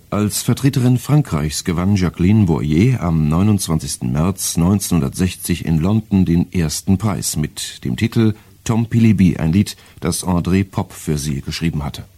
Als Vertreterin Frankreichs gewann Jacqueline Boyer am 29. März 1960 in London den ersten Preis mit dem Titel Tom Pilibi, ein Lied, das André Popp für sie geschrieben hatte.